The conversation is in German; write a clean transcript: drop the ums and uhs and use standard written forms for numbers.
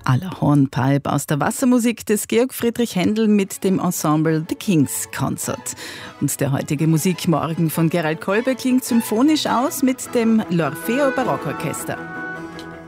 à la Hornpipe aus der Wassermusik des Georg Friedrich Händel mit dem Ensemble The King's Concert. Und der heutige Musikmorgen von Gerald Kolbe klingt symphonisch aus mit dem L'Orfeo Barockorchester.